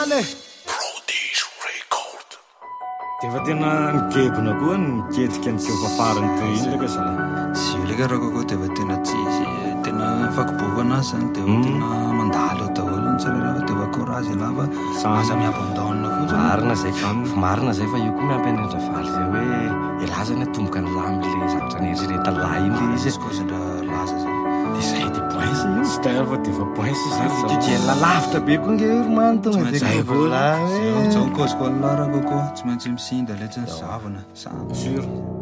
Money. Dia fa tena nikebona koa niketrika ny sehofafarany toy iny leka zala. Sy io leka raha kokoa dia fa tena tsy tena fakibovana azy zany dia tena mandalo eo daholo ny tsirairay dia fa courage lava aza miabandona fotsiny. Marina zay fa io koa miampy an'indra valy zay hoe ilazany atomboka ny lamile zavatra nieritreretan lahy iny le izy koa zandra laza zay. Dia zay dia pointsy io. Sy tena fa dia fa pointsy zay. Dia lalavitra be koa nge romany tonga dia zao koa skola raha kokoa tsy maintsy misinda le tsy zavana. Sure.